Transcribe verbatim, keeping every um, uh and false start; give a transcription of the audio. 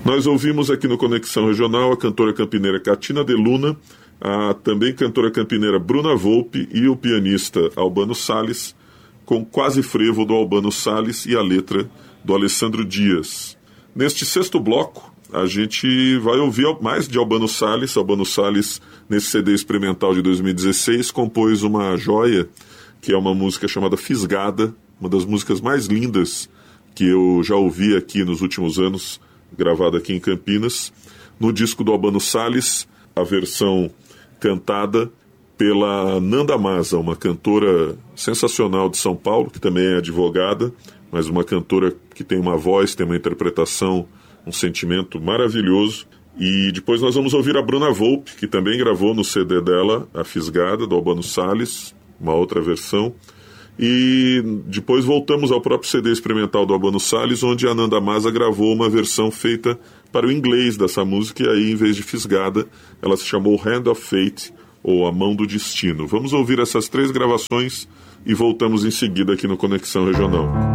Nós ouvimos aqui no Conexão Regional a cantora campineira Catina de Luna, a também cantora campineira Bruna Volpe e o pianista Albano Salles, com Quase Frevo do Albano Salles e a letra do Alessandro Dias. Neste sexto bloco, a gente vai ouvir mais de Albano Salles. Albano Salles, nesse C D experimental de dois mil e dezesseis, compôs uma joia, que é uma música chamada Fisgada, uma das músicas mais lindas que eu já ouvi aqui nos últimos anos, gravada aqui em Campinas. No disco do Albano Salles, a versão cantada pela Nanda Maza, uma cantora sensacional de São Paulo, que também é advogada, mas uma cantora que tem uma voz, tem uma interpretação, um sentimento maravilhoso. E depois nós vamos ouvir a Bruna Volpe, que também gravou no C D dela, a Fisgada, do Albano Salles, uma outra versão. E depois voltamos ao próprio C D experimental do Albano Salles, onde a Nanda Maza gravou uma versão feita para o inglês dessa música, e aí, em vez de Fisgada, ela se chamou Hand of Fate, ou A Mão do Destino. Vamos ouvir essas três gravações e voltamos em seguida aqui no Conexão Regional.